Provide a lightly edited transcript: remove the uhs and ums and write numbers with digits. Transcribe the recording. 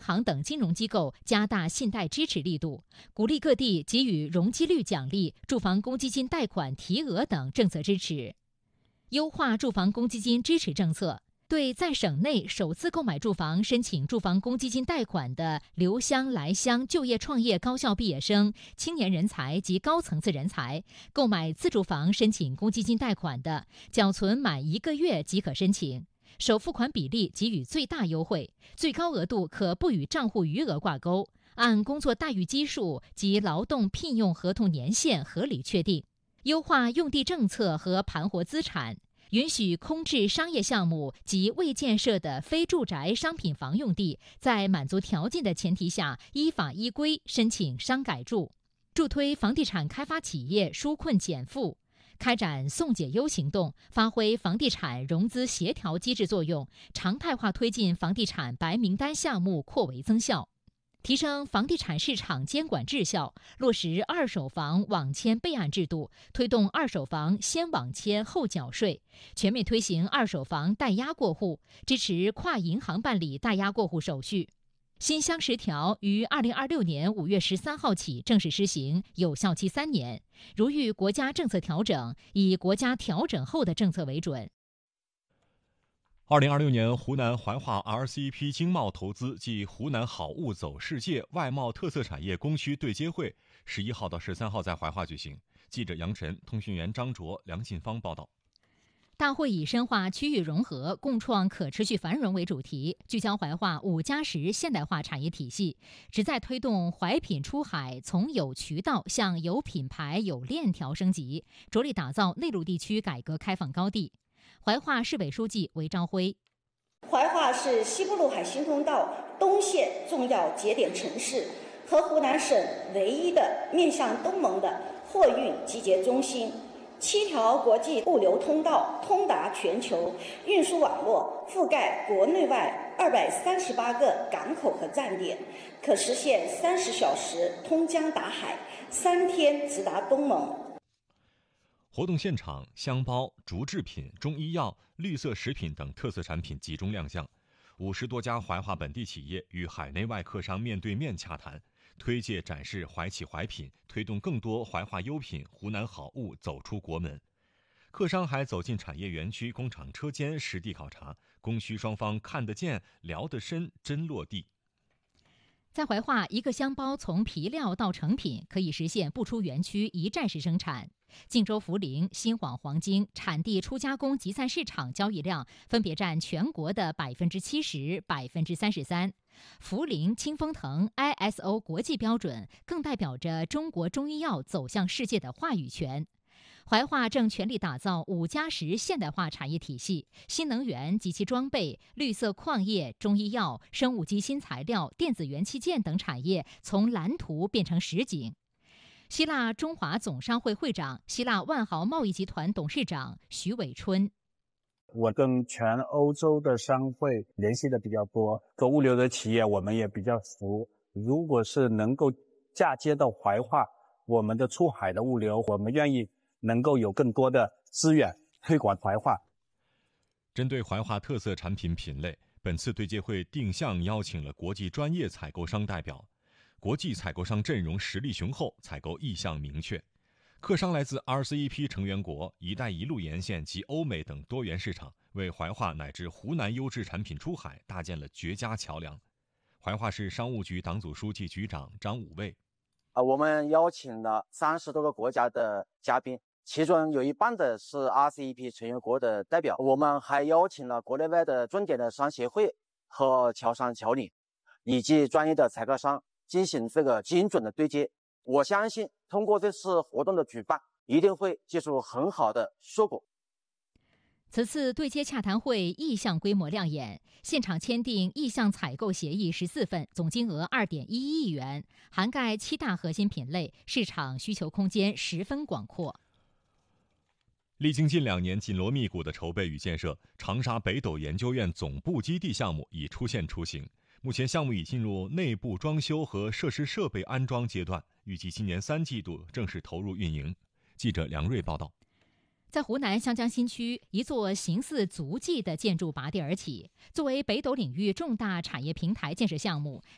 行等金融机构加大信贷支持力度，鼓励各地给予容积率奖励、住房公积金贷款提额等政策支持，优化住房公积金支持政策。对在省内首次购买住房申请住房公积金贷款的留乡来乡就业创业高校毕业生、青年人才及高层次人才，购买自住房申请公积金贷款的，缴存满1个月即可申请，首付款比例给予最大优惠，最高额度可不与账户余额挂钩，按工作待遇基数及劳动聘用合同年限合理确定，优化用地政策和盘活资产。允许空置商业项目及未建设的非住宅商品房用地，在满足条件的前提下，依法依规申请商改住，助推房地产开发企业纾困减负，开展送解忧行动，发挥房地产融资协调机制作用，常态化推进房地产白名单项目扩围增效。提升房地产市场监管质效，落实二手房网签备案制度，推动二手房先网签后缴税，全面推行二手房代押过户，支持跨银行办理代押过户手续。新乡10条于2026年5月13号起正式施行，有效期3年。如遇国家政策调整，以国家调整后的政策为准。 2026年湖南怀化 RCEP 经贸投资暨湖南好物走世界外贸特色产业供需对接会11号到13号在怀化举行。记者杨晨、通讯员张卓、梁进芳报道。 大会以深化区域融合、共创可持续繁荣为主题，聚焦怀化5+10现代化产业体系，旨在推动怀品出海从有渠道向有品牌、有链条升级，着力打造内陆地区改革开放高地。怀化市委书记韦朝辉： 怀化是西部陆海新通道东线重要节点城市，和湖南省唯一的面向东盟的货运集结中心，7条国际物流通道通达全球，运输网络覆盖国内外238个港口和站点，可实现30小时通江达海，3天直达东盟。 活动现场，香包、竹制品、中医药、绿色食品等特色产品集中亮相，50多家怀化本地企业与海内外客商面对面洽谈，推介展示怀企怀品，推动更多怀化优品、湖南好物走出国门。客商还走进产业园区、工厂车间实地考察，供需双方看得见、聊得深，真落地。 在怀化，一个香包从皮料到成品可以实现不出园区一站式生产。晋州涪陵、新晃黄金产地初加工集散市场交易量分别占全国的70%、33%。涪陵清风腾 ISO 国际标准，更代表着中国中医药走向世界的话语权。怀化正全力打造5+10现代化产业体系，新能源及其装备、绿色矿业、中医药、生物基新材料、电子元器件等产业从蓝图变成实景。希腊中华总商会会长、希腊万豪贸易集团董事长徐伟春： 我跟全欧洲的商会联系的比较多，做物流的企业我们也比较熟。如果是能够嫁接到怀化，我们的出海的物流，我们愿意能够有更多的资源推广怀化。 针对怀化特色产品品类，本次对接会定向邀请了国际专业采购商代表。国际采购商阵容实力雄厚，采购意向明确。客商来自 RCEP 成员国、一带一路沿线及欧美等多元市场，为怀化乃至湖南优质产品出海搭建了绝佳桥梁。怀化市商务局党组书记、局长张武卫： 我们邀请了30多个国家的嘉宾，其中有一半的是 RCEP 成员国的代表。我们还邀请了国内外的重点的商协会和侨商侨领，以及专业的采购商进行这个精准的对接。我相信通过这次活动的举办，一定会结出很好的效果。 此次对接洽谈会意向规模亮眼，现场签订意向采购协议14份，总金额2.11亿元，涵盖7大核心品类，市场需求空间十分广阔。 历经近2年紧锣密鼓的筹备与建设，长沙北斗研究院总部基地项目已出现雏形。目前项目已进入内部装修和设施设备安装阶段，预计今年3季度正式投入运营。记者梁瑞报道。 在湖南湘江新区，一座形似足迹的建筑拔地而起。作为北斗领域重大产业平台建设项目，